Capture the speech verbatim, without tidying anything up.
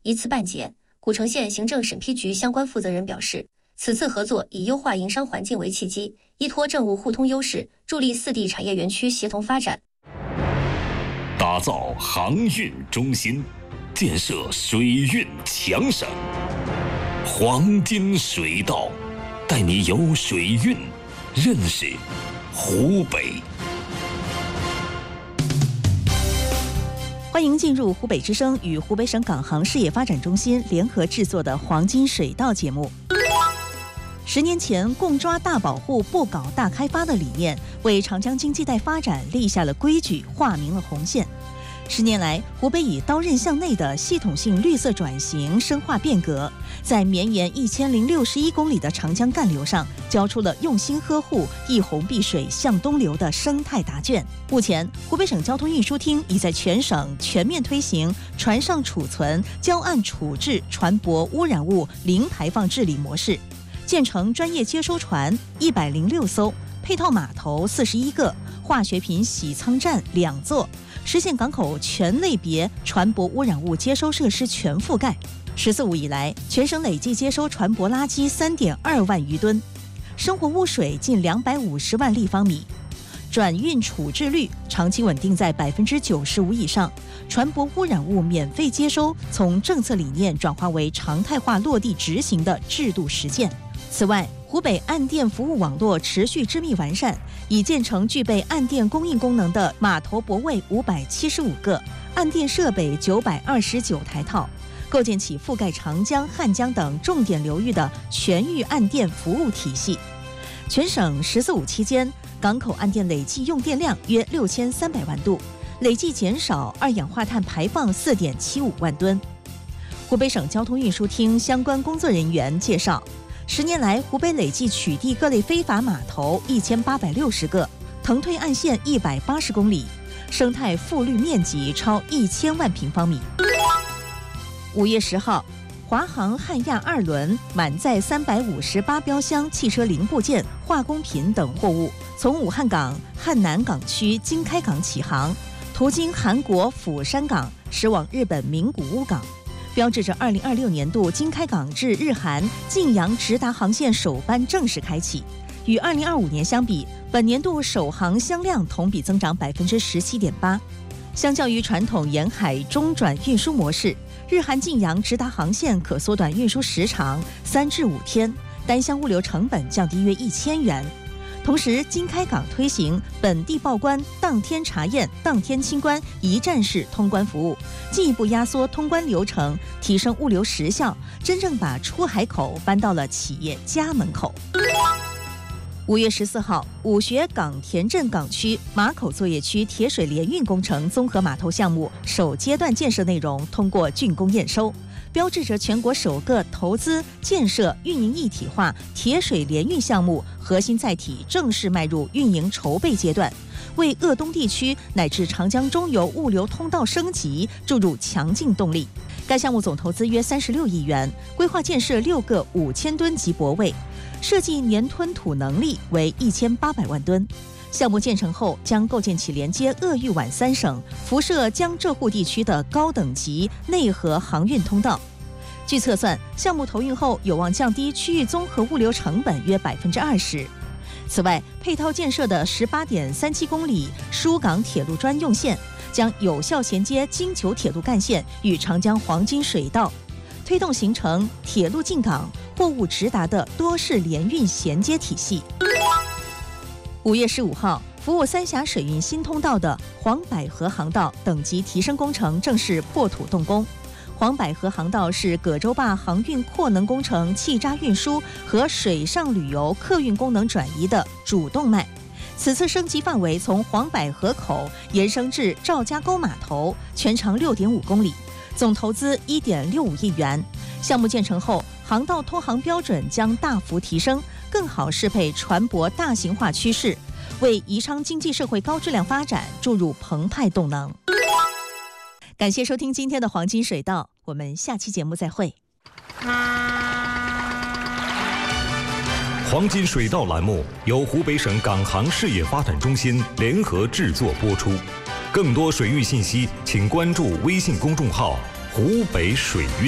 一次办结。古城县行政审批局相关负责人表示，此次合作以优化营商环境为契机，依托政务互通优势，助力四地产业园区协同发展， 打造航运中心，建设水运强省。黄金水道，带你游水运，认识湖北。 欢迎进入湖北之声与湖北省港航事业发展中心联合制作的《黄金水道》节目。十年前，共抓大保护、不搞大开发的理念，为长江经济带发展立下了规矩，划明了红线。十年来，湖北以刀刃向内的系统性绿色转型深化变革，在绵延一千零六十一公里的长江干流上，交出了用心呵护、一洪碧水向东流的生态答卷。目前，湖北省交通运输厅已在全省全面推行船上储存、礁岸处置船舶污染物零排放治理模式，建成专业接收船一百零六艘，配套码头四十一个，化学品洗仓站两座。实现港口全类别船舶污染物接收设施全覆盖。十四五以来，全省累计接收船舶垃圾三点二万余吨，生活污水近两百五十万立方米，转运处置率长期稳定在百分之九十五以上。船舶污染物免费接收从政策理念转化为常态化落地执行的制度实践。此外，湖北岸电服务网络持续织密完善，已建成具备岸电供应功能的码头泊位五百七十五个，岸电设备九百二十九台套，构建起覆盖长江、汉江等重点流域的全域岸电服务体系。全省“十四五”期间，港口岸电累计用电量约六千三百万度，累计减少二氧化碳排放四点七五万吨。湖北省交通运输厅相关工作人员介绍，十年来，湖北累计取缔各类非法码头一千八百六十个，腾退岸线一百八十公里，生态复绿面积超一千万平方米。五月十号，华航汉亚二轮满载三百五十八标箱汽车零部件、化工品等货物，从武汉港汉南港区经开港起航，途经韩国釜山港，驶往日本名古屋港。标志着二零二六年度经开港至日韩晋阳直达航线首班正式开启。与二零二五年相比，本年度首航箱量同比增长百分之十七点八。相较于传统沿海中转运输模式，日韩晋阳直达航线可缩短运输时长三至五天，单箱物流成本降低约一千元。同时，经开港推行本地报关、当天查验、当天清关一站式通关服务，进一步压缩通关流程，提升物流时效，真正把出海口搬到了企业家门口。五月十四号，武穴港田镇港区马口作业区铁水联运工程综合码头项目首阶段建设内容通过竣工验收，标志着全国首个投资、建设、运营一体化铁水联运项目核心载体正式迈入运营筹备阶段，为鄂东地区乃至长江中游物流通道升级注入强劲动力。该项目总投资约三十六亿元，规划建设六个五千吨级泊位，设计年吞吐能力为一千八百万吨。项目建成后，将构建起连接鄂豫皖三省、辐射江浙沪地区的高等级内河航运通道。据测算，项目投运后有望降低区域综合物流成本约百分之二十。此外，配套建设的十八点三七公里疏港铁路专用线，将有效衔接京九铁路干线与长江黄金水道，推动形成铁路进港、货物直达的多式联运衔接体系。五月十五号，服务三峡水运新通道的黄百合航道等级提升工程正式破土动工。黄百合航道是葛洲坝航运扩能工程气闸运输和水上旅游客运功能转移的主动脉。此次升级范围从黄百合口延伸至赵家沟码头，全长六点五公里，总投资一点六五亿元。项目建成后，航道通航标准将大幅提升，更好适配船舶大型化趋势，为宜昌经济社会高质量发展注入澎湃动能。感谢收听今天的黄金水道，我们下期节目再会。 黄金水道栏目由湖北省港航事业发展中心联合制作播出。更多水域信息，请关注微信公众号“湖北水运”。